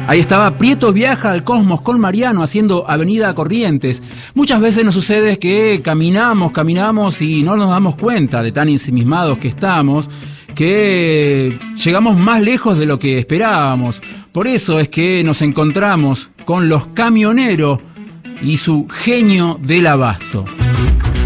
Ahí estaba Prieto viaja al cosmos con Mariano haciendo Avenida Corrientes. Muchas veces nos sucede que caminamos y no nos damos cuenta de tan ensimismados que estamos, que llegamos más lejos de lo que esperábamos. Por eso es que nos encontramos con Los Camioneros y su Genio del Abasto.